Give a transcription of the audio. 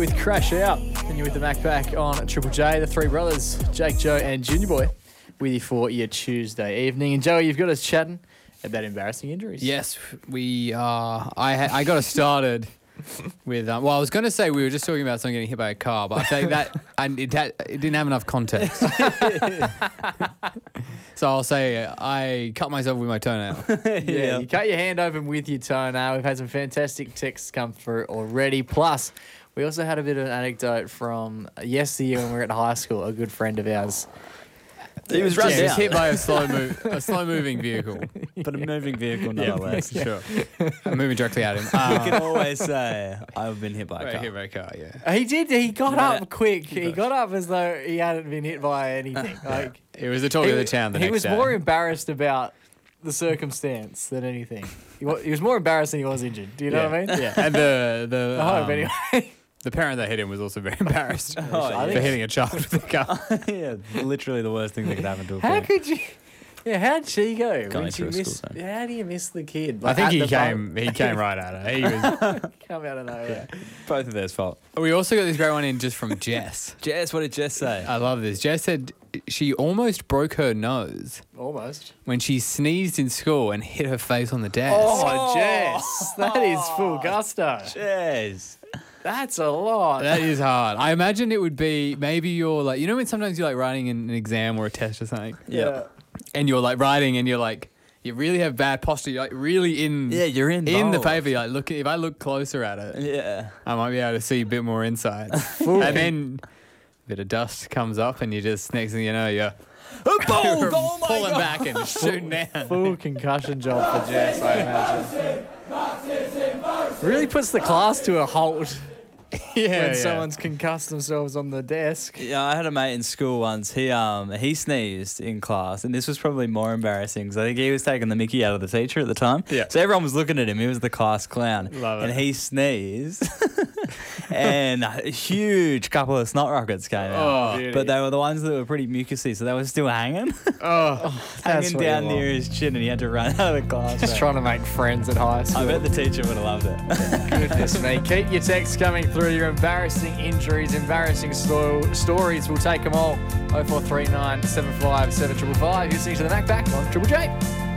With Crash Out, and you're with the Mac Pack on Triple J, the three brothers, Jake, Joe, and Junior Boy, with you for your Tuesday evening. And Joey, you've got us chatting about embarrassing injuries. Yes, we are. I got us started with. I was going to say we were just talking about someone getting hit by a car, but I think that it didn't have enough context. So I'll say I cut myself with my toenail. Yeah, you cut your hand open with your toenail. We've had some fantastic texts come through already. Plus, we also had a bit of an anecdote from yesteryear when we were at high school. A good friend of ours. He was run He was down. hit by a slow-moving vehicle. But a moving vehicle, nonetheless. Sure. I'm moving directly at him. You can always say, I've been hit by a car. Hit by a car, yeah. He did. He got up quick. He got up as though he hadn't been hit by anything. Like It was the talk of the town the he next was day. more embarrassed about the circumstance than anything. He was more embarrassed than he was injured. Do you know what I mean? Yeah, and the I hope anyway. the parent that hit him was also very embarrassed I for think- hitting a child with a car. Yeah, literally the worst thing that could happen to a How kid. could you? Yeah, how'd she go? Going When she through a school missed, zone. how do you miss the kid? I Like, think at he the came right at her. He was. boat? Come out of nowhere. Both of theirs fault. We also got this great one in just from Jess. Jess, what did Jess say? I love this. Jess said she almost broke her nose Almost. when she sneezed in school and hit her face on the desk. Oh, Jess, that is full gusto. Jess. That's a lot. That is hard. I imagine it would be maybe you're like, you know when sometimes you're like writing an exam or a test or something Yeah. and you're like writing and you're like, you really have bad posture. You're like really in Yeah, you're the involved. paper. You're like, look, if I look closer at it, Yeah. I might be able to see a bit more insight. And then a bit of dust comes up and you just, next thing you know, you're Oh my pulling God. back and shooting down. Full concussion job for Jess, I imagine. Really puts the class to a halt when someone's concussed themselves on the desk. Yeah, I had a mate in school once. He sneezed in class, and this was probably more embarrassing because I think he was taking the mickey out of the teacher at the time. Yeah. So everyone was looking at him. He was the class clown. Love it. And he sneezed, and a huge couple of snot rockets came out. beauty. But they were the ones that were pretty mucousy, so they were still hanging, Oh, That's hanging what you down want. near his chin, and he had to run out of the class. Just trying to make friends at high school. I bet the teacher would have loved it. Goodness me. Keep your texts coming through, your embarrassing injuries, embarrassing stories. We'll take them all. 0439 757 555. You're listening to the Mac Back on Triple J.